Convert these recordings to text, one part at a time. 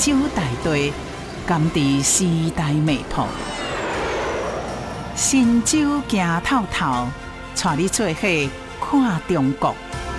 州大地，甘治时代脉搏。神州行透透，带你做伙看中国。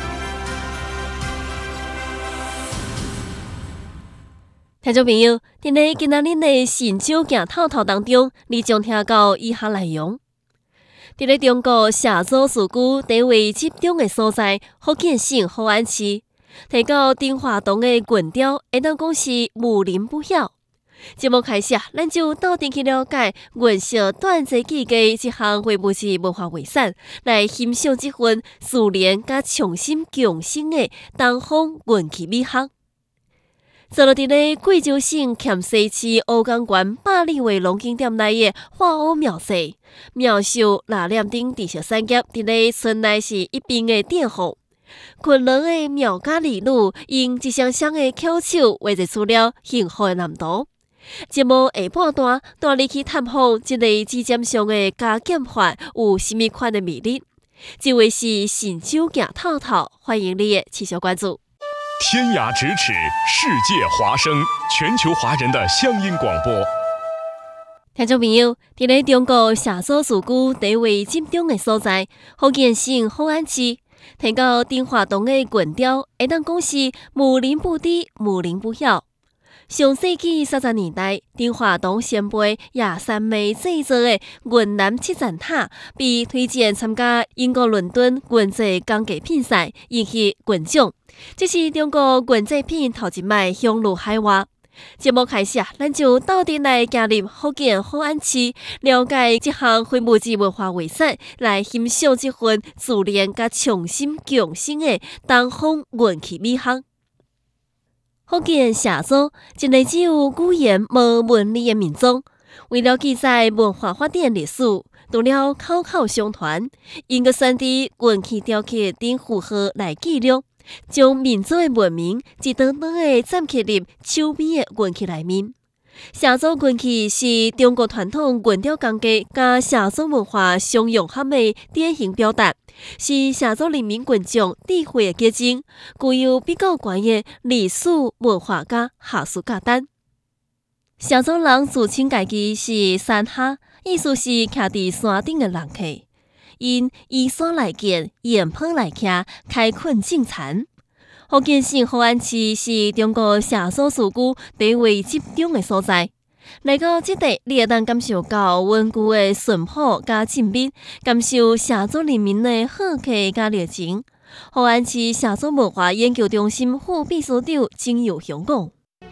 听众朋友，今日的神州行透透当中，你将听到以下内容。伫咧中国下组市区地位集中的所在，福建省福安市，提到丁华东的棍雕，会当讲是无人不晓。节目开始，咱就斗阵去了解元宵断节季节这项非物质文化遗产，来欣赏这份自然甲创新共生的东方元气美学。坐落伫咧贵州省黔西市乌江县百里汇龙景点内的花屋庙舍，描述蜡念顶地色产业伫咧村内是一并的典范。昆仑的庙家儿女用一双双的巧手画制出了幸福的蓝图。节目下半段带你去探访这个指尖上的加减法有甚物款的魅力。这位是神州行透透，欢迎你的持续关注。 天涯咫尺，世界华声，全球华人的乡音广播。 听众朋友，伫咧中国下组市区地位集中的所在，福建省福安市，提到丁华东的棍雕，会当讲是无人不知、无人不晓。上世纪30年代，丁华东先辈亚三妹制作的云南七层塔被推荐参加英国伦敦国际工艺品赛，引起群奖。这是中国国际品头一摆向入海外。节目开始，咱就斗阵来加入福建福安市，了解这项非物质文化遗产，来欣赏这份自然甲创新共生的东方元气美学。福建下组一个只有语言无文理的民族，为了记载文化发展历史，除了口口相传，因个选伫元气雕刻等符号来记录，将民族的文明一张张的占刻入手边的元气内面。下组元气是中国传统棍雕工艺甲下组文化相融合的典型表达，是下组人民群众智慧的结晶，具有比较悬的历史文化甲学术价值。下组人自称家己是山下，意思是徛伫山顶的人客，因依山来建，沿坡来徛，开垦种田。福建省福安市是中国下组市区地位集中的所在。来到这地，你会当感受到稳固的淳朴加静谧，感受下组人民的好客加热情。福安市下组文化研究中心副秘书长金友雄讲：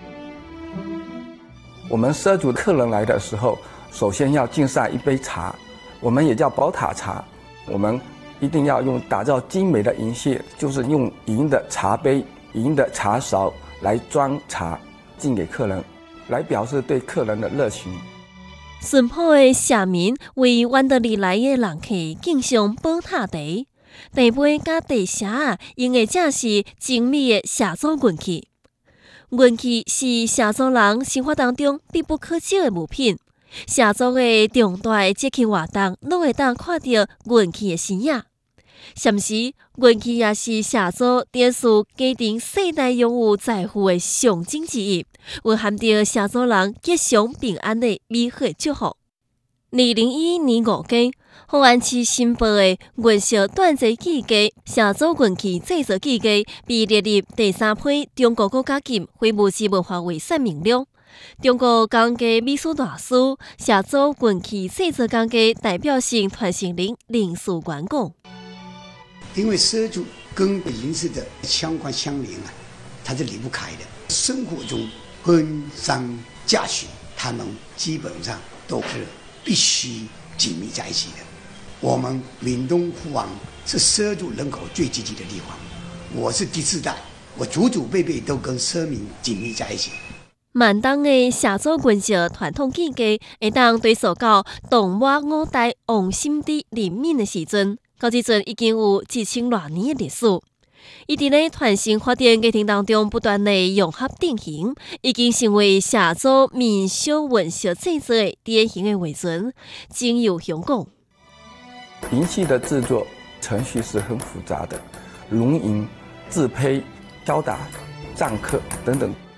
我们12组客人来的时候，首先要敬上一杯茶，我们也叫宝塔茶。我们一定要用打造精美的银屑，就是用银的茶杯、银的茶勺来装茶，敬给客人，来表示对客人的热情。 淳朴的社民为远道而来的人客敬上宝塔茶，茶杯甲茶匣用的正是精美的下组元气。元气是下组人生活当中必不可少的物品。下组的重大节气活动，拢会当看到元气的身影。同时，元气也是下组电视家庭世代拥有财富的象征之一，蕴含着下组人吉祥平安的美好祝福。2011年5月，福安市申报的元宵断节季节下组元气制作季节被列入第3批中国国家级非物质文化遗产名录。中国工艺美术大师、下组元气制作工艺代表性传承人林树元讲： 因为12组跟银饰的相关相连啊，它是离不开的。生活中婚丧嫁娶，他们基本上都是必须紧密在一起的。我们闽东福王是12组人口最积极的地方，我是第4代，我祖祖辈辈都跟畲民紧密在一起。 闽东的下组元宵传统季节，会当追溯到唐末5代王心之人民的时阵，到即阵已经有1000多年的历史。伊伫咧传承发展过程当中，不断的融合定型，已经成为下组民俗元宵制作的典型的画存。真有雄讲， 银器的制作程序是很复杂的，熔银、制胚、敲打、篆刻等等。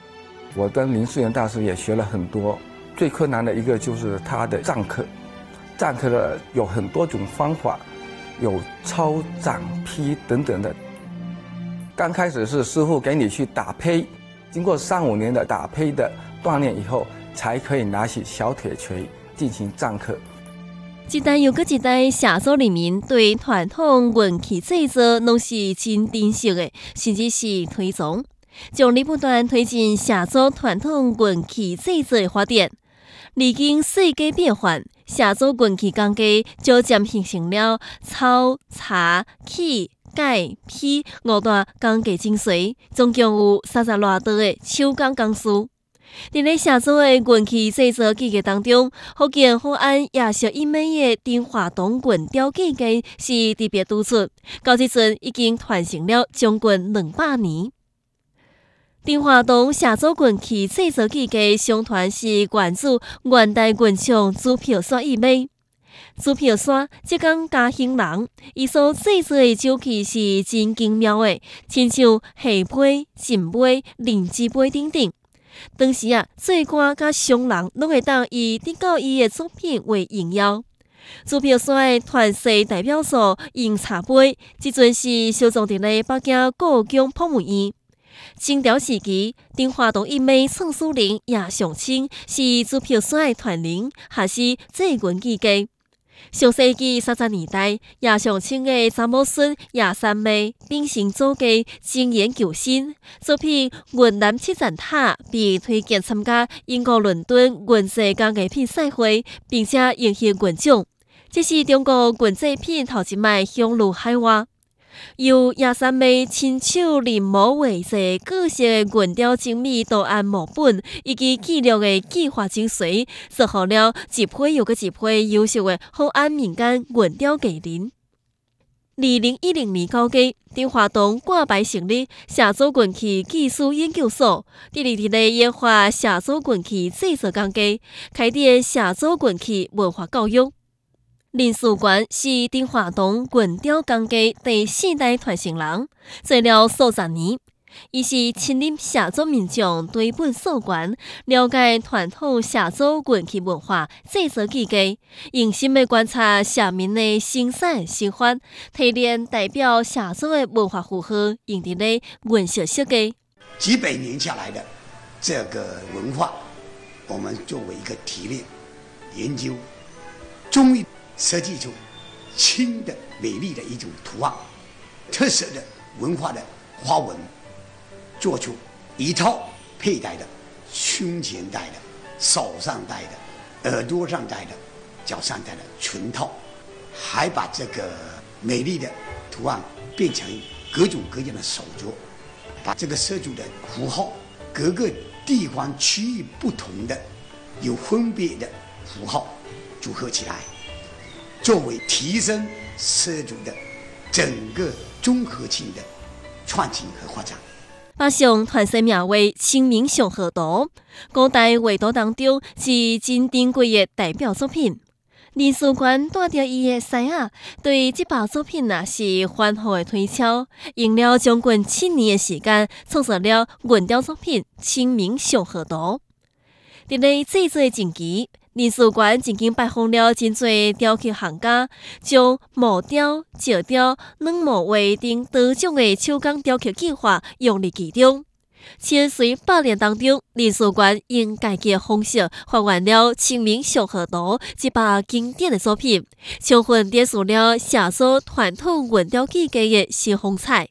我跟林世元大师也学了很多，最困难的一个就是他的篆刻。篆刻的有很多种方法，有抄、掌、批等等的。刚开始是师傅给你去打胚，经过3、5年的打胚的锻炼以后，才可以拿起小铁锤进行篆刻。 一代又一代写作人民对传统文器制作拢是真珍惜的，甚至是推崇，将你不断推进写作传统文器制作的发展。历经世界变换，写作文器工艺逐渐形成了抄、查、起、改、批5大工艺精髓，总共有30多道的手工工序。伫咧写作的文器制作技艺当中，福建福安亚小一美的丁华东棍雕技艺是特别突出，到即阵已经传承了将近200年。丁华东写作棍器制作技艺相传是源自元代棍匠朱票山一枚。朱票山即讲嘉兴人，伊所制作的酒器是真精妙的，亲像戏杯、锦杯、灵芝杯等等。当时做官甲商人拢会当以得到伊的作品为荣耀。朱票山的传世代表作饮茶杯，即阵是收藏伫咧北京故宫博物院。清朝时期，丁华东一枚创始人叶尚清是朱票山的传人，学习制文技艺。上世纪30年代，叶尚清的查某孙叶三妹秉承祖家，精研求新，作品《云南七层塔》被推荐参加英国伦敦云制工艺品赛会，并且赢得银奖。这是中国云制品头一摆响入海外。由叶三妹亲手临摹画制各式的云雕精美图案模本，以及记录的技法精髓，塑造了一批又一批优秀的福安民间云雕艺人。2010年9月，丁华东挂牌成立写作文器技术研究所，致力伫咧研发写作文器制作工艺，开展写作文器文化教育。林树元是丁华东云雕工艺第4代传承人，做了数十年。伊是亲临写作民众对本溯源，了解传统写作文器文化制作技艺，用心的观察写民的生产生活，提炼代表写作的文化符号，用伫咧文学设计。 几百年下来的这个文化，我们作为一个提炼研究，终于设计出新的美丽的一种图案，特色的文化的花纹，做出一套佩戴的、胸前戴的、手上戴的、耳朵上戴的、脚上戴的裙套，还把这个美丽的图案变成各种各样的手镯，把这个设计的符号各个地方区域不同的有分别的符号组合起来，作为提升设计的整个综合性的创新和发展。 把上传世名为《清明上河图》，古代画图当中是真珍贵的代表作品。林树元带着伊的师仔，对这部作品是反复的推敲，用了将近7年的时间，创作了云雕作品《清明上河图》。伫咧制作前期，林树元曾经拜访了真侪雕刻行家，将木雕、石雕、软木画等多种的手工雕刻技法用入其中。千随百年当中，林树元用家己的方式还原了《清明上河图》这部经典的作品，充分展示了写作传统云雕技艺的新风采。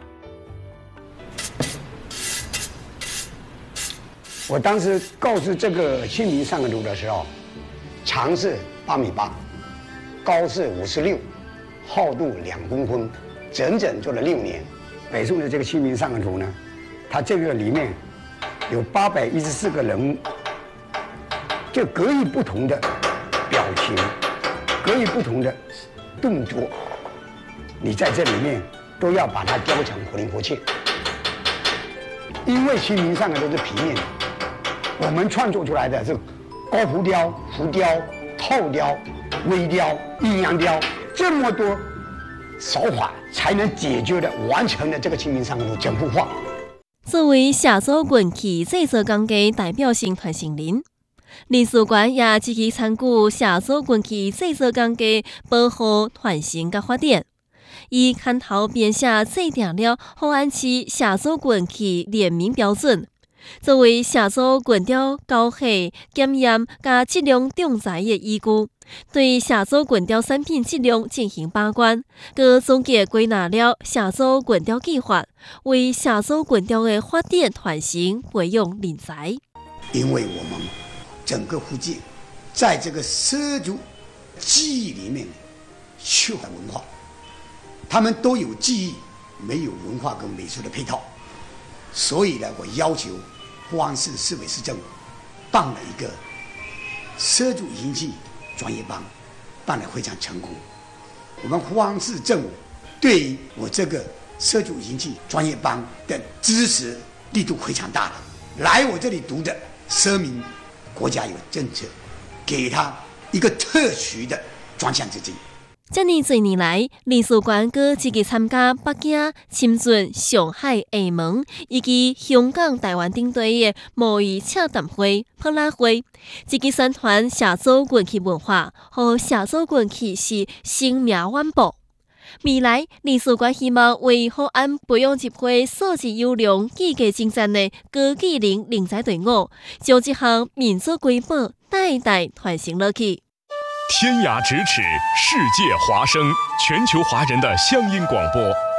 我当时构思这个《清明上河图》的时候，长是8.8米，高是56，厚度2公分，整整做了6年。北宋的这个《清明上河图》呢，它这个里面有814个人物，就各以不同的表情，各以不同的动作，你在这里面都要把它雕成活灵活现。因为《清明上河图》是平面的，我们创作出来的是高浮雕、浮雕、透雕、微雕、阴阳雕，这么多手法才能解决的完成了这个《清明上河图》整幅画。 作为下组群体制作工嘅代表性团成人，领事馆也积极参与下组群体制作工嘅保护传承甲发展。伊牵头编写制定了后安市下组群体联名标准，作为下组群调交货、检验甲质量仲裁的依据，对下组群调产品质量进行把关，佮总结归纳了下组群调计划，为下组群调的发展传承培养人才。 因为我们整个福建在这个畲族记忆里面缺乏文化，他们都有记忆，没有文化跟美术的配套，所以呢，我要求富安市市委市政府办了一个畲族银器专业班，办得非常成功。我们富安市政府对于我这个畲族银器专业班的支持力度非常大的，来我这里读的畲民国家有政策，给他一个特许的专项资金。 这么多年来，领事馆佮积极参加北京、深圳、上海、厦门以及香港、台湾等地的贸易洽谈会、博览会，积极宣传下组群体文化，和下组群体是生命环保。未来，领事馆希望为福安培养一批素质优良、技艺精湛的高技能人才队伍，将这项民族瑰宝代代传承落去。 天涯咫尺，世界华声，全球华人的乡音广播。